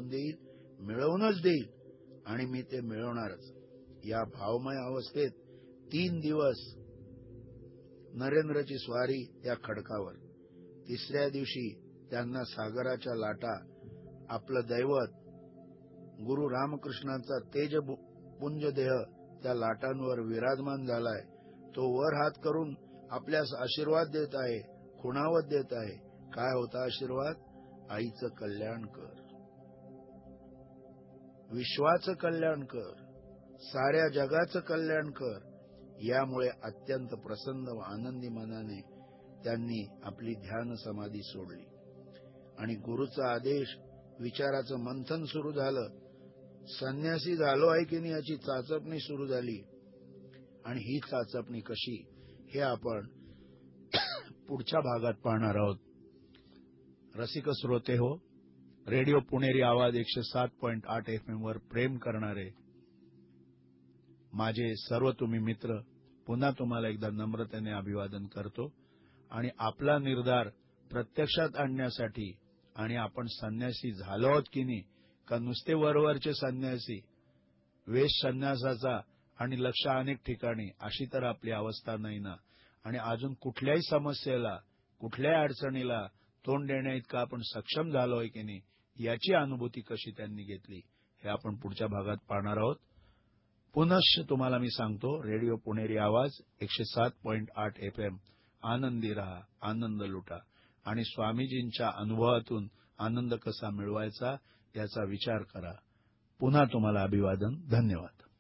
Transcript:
मिळवून देईल, मिळवूनच देईल आणि मी ते मिळवणारच. या भावमय अवस्थेत 3 दिवस नरेंद्रची स्वारी त्या खडकावर. तिसऱ्या दिवशी त्यांना सागराच्या लाटा, आपलं दैवत गुरु रामकृष्णांचा तेजपुंज देह त्या लाटांवर विराजमान झालाय. तो वर हात करून आपल्यास आशीर्वाद देत आहे, खुणावत देत आहे. काय होता आशीर्वाद? आईचं कल्याण कर, विश्वाचं कल्याण कर, साऱ्या जगाचं कल्याण कर. यामुळे अत्यंत प्रसन्न व आनंदी मनाने त्यांनी आपली ध्यान समाधी सोडली आणि गुरुचा आदेश, विचाराचं मंथन सुरू झालं. संन्यासी झालो आहे की नाही याची चाचपणी सुरू झाली. आणि ही चाचपणी कशी हे आपण पुढच्या भागात पाहणार आहोत. रसिक श्रोते हो, रेडिओ पुणेरी आवाज 107.8 FM वर प्रेम करणारे माझे सर्व तुम्ही मित्र, पुन्हा तुम्हाला एकदा नम्रतेने अभिवादन करतो. आणि आपला निर्धार प्रत्यक्षात आणण्यासाठी, आणि आपण संन्यासी झालो आहोत की नाही, का नुसते वरवरचे संन्यासी, वेश संन्यासाचा आणि लक्ष अनेक ठिकाणी, अशी तर आपली अवस्था नाही ना. आणि अजून कुठल्याही समस्येला, कुठल्याही अडचणीला तोंड देण्याइतका आपण सक्षम झालोय की नाही, याची अनुभूती कशी त्यांनी घेतली हे आपण पुढच्या भागात पाहणार आहोत. पुनश्च तुम्हाला मी सांगतो, रेडिओ पुणेरी आवाज 107.8 FM, आनंदी रहा, आनंद लुटा आणि स्वामीजींच्या अनुभवातून आनंद कसा मिळवायचा याचा विचार करा. पुन्हा तुम्हाला अभिवादन. धन्यवाद.